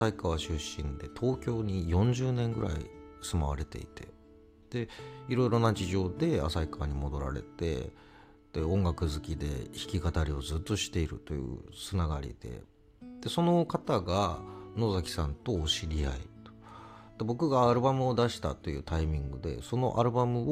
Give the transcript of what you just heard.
旭川出身で東京に40年ぐらい住まわれていて、でいろいろな事情で旭川に戻られて、で音楽好きで弾き語りをずっとしているというつながりで、その方が野崎さんとお知り合いと。で僕がアルバムを出したというタイミングで、そのアルバムを